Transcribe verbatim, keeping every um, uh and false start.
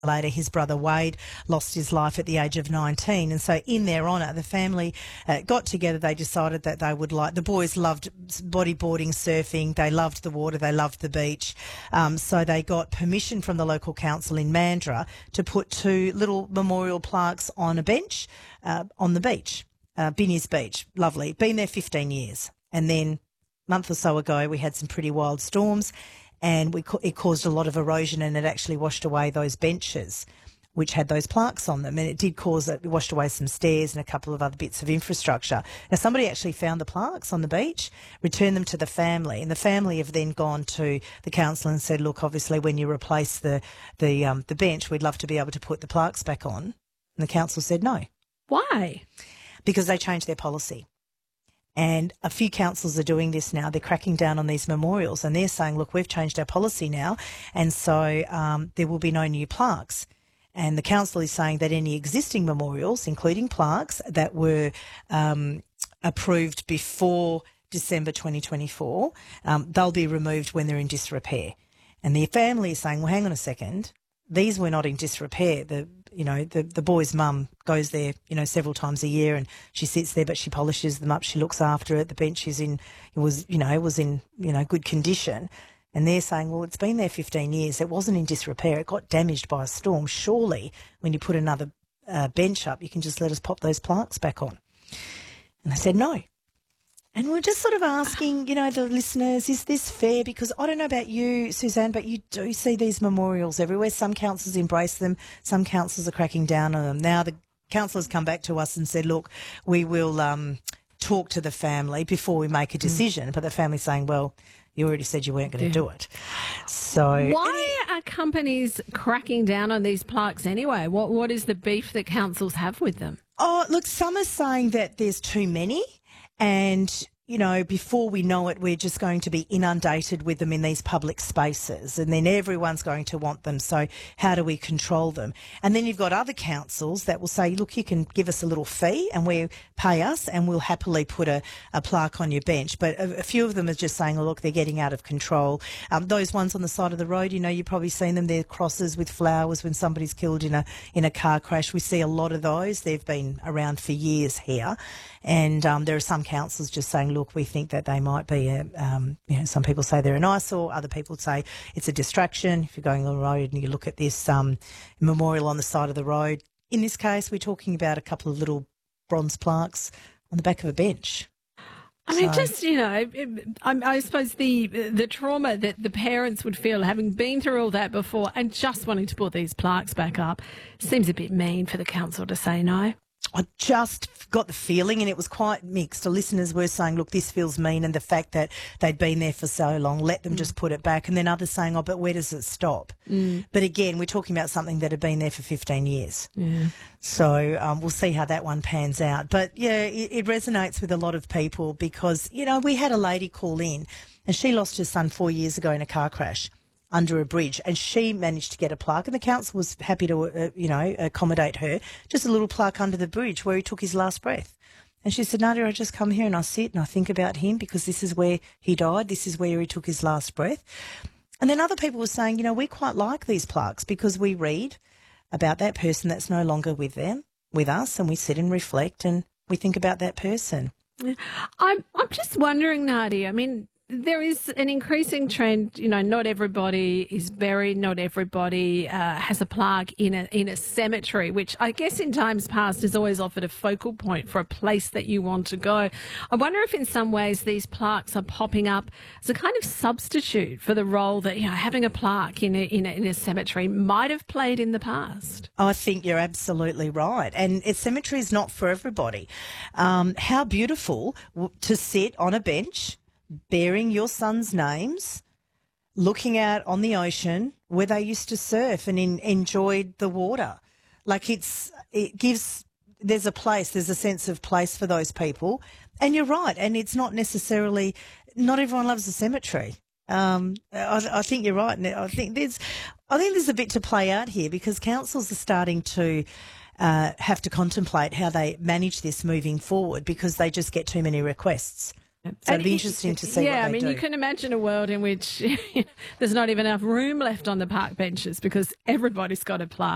Later, his brother Wade lost his life at the age of nineteen. And so in their honour, the family uh, got together. They decided that they would like, the boys loved bodyboarding, surfing. They loved the water. They loved the beach. Um, so they got permission from the local council in Mandurah to put two little memorial plaques on a bench uh, on the beach, uh, Binny's Beach. Lovely. Been there fifteen years. And then a month or so ago, we had some pretty wild storms. And we, it caused a lot of erosion, and it actually washed away those benches which had those plaques on them. And it did cause it, it washed away some stairs and a couple of other bits of infrastructure. Now, somebody actually found the plaques on the beach, returned them to the family, and the family have then gone to the council and said, look, obviously when you replace the, the, um, the bench, we'd love to be able to put the plaques back on. And the council said no. Why? Because they changed their policy. And a few councils are doing this now. They're cracking down on these memorials, and they're saying, look, we've changed our policy now, and so um, there will be no new plaques. And the council is saying that any existing memorials, including plaques that were um, approved before December twenty twenty-four, um, they'll be removed when they're in disrepair. And the family is saying, well, hang on a second, these were not in disrepair. The You know, the, the boy's mum goes there, you know, several times a year, and she sits there, but she polishes them up. She looks after it. The bench is in, it was, you know, it was in, you know, good condition. And they're saying, well, it's been there fifteen years. It wasn't in disrepair. It got damaged by a storm. Surely when you put another uh, bench up, you can just let us pop those plaques back on. And they said no. And we're just sort of asking, you know, the listeners, is this fair? Because I don't know about you, Suzanne, but you do see these memorials everywhere. Some councils embrace them. Some councils are cracking down on them. Now the council has come back to us and said, look, we will um, talk to the family before we make a decision. Mm. But the family's saying, well, you already said you weren't going to yeah. do it. So why are companies cracking down on these plaques anyway? What What is the beef that councils have with them? Oh, look, some are saying that there's too many. And, you know, before we know it, we're just going to be inundated with them in these public spaces, and then everyone's going to want them. So how do we control them? And then you've got other councils that will say, look, you can give us a little fee and we pay us and we'll happily put a, a plaque on your bench. But a, a few of them are just saying, oh, look, they're getting out of control. Um, those ones on the side of the road, you know, you've probably seen them. They're crosses with flowers when somebody's killed in a in a car crash. We see a lot of those. They've been around for years here. And um, there are some councils just saying, look, we think that they might be, a, um, you know, some people say they're an eyesore, other people say it's a distraction. If you're going on the road and you look at this um, memorial on the side of the road, in this case, we're talking about a couple of little bronze plaques on the back of a bench. I mean, so, just, you know, I, I suppose the the trauma that the parents would feel having been through all that before and just wanting to put these plaques back up seems a bit mean for the council to say no. I just got the feeling, and it was quite mixed. The listeners were saying, look, this feels mean, and the fact that they'd been there for so long, let them mm. just put it back. And then others saying, oh, but where does it stop? Mm. But again, we're talking about something that had been there for fifteen years. Yeah. So um, we'll see how that one pans out. But, yeah, it, it resonates with a lot of people because, you know, we had a lady call in, and she lost her son four years ago in a car crash under a bridge, and she managed to get a plaque, and the council was happy to, uh, you know, accommodate her, just a little plaque under the bridge where he took his last breath. And she said, Nadia, I just come here and I sit and I think about him because this is where he died, this is where he took his last breath. And then other people were saying, you know, we quite like these plaques because we read about that person that's no longer with them, with us, and we sit and reflect and we think about that person. I'm, I'm just wondering, Nadia, I mean, there is an increasing trend, you know, not everybody is buried, not everybody uh, has a plaque in a in a cemetery, which I guess in times past has always offered a focal point for a place that you want to go. I wonder if in some ways these plaques are popping up as a kind of substitute for the role that, you know, having a plaque in a, in a, in a cemetery might have played in the past. I think you're absolutely right. And a cemetery is not for everybody. Um, how beautiful to sit on a bench bearing your son's names, looking out on the ocean where they used to surf and in, enjoyed the water. Like it's, it gives, there's a place, there's a sense of place for those people. And you're right. And it's not necessarily, not everyone loves a cemetery. Um, I, I think you're right. And I think there's, I think there's a bit to play out here because councils are starting to uh, have to contemplate how they manage this moving forward because they just get too many requests. So it'd be interesting to see yeah, what they I mean, do. You can imagine a world in which there's not even enough room left on the park benches because everybody's got a plaque.